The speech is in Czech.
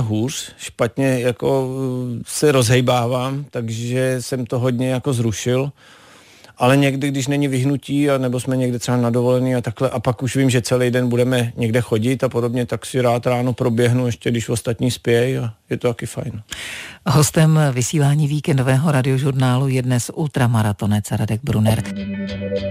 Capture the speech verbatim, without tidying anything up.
hůř, špatně jako se rozhejbávám, takže jsem to hodně jako zrušil. Ale někdy, když není vyhnutí, a nebo jsme někde třeba na dovolený a takhle, a pak už vím, že celý den budeme někde chodit a podobně, tak si rád ráno proběhnu, ještě když ostatní spějí a je to taky fajn. Hostem vysílání víkendového radiožurnálu je dnes ultramaratonec Radek Brunner.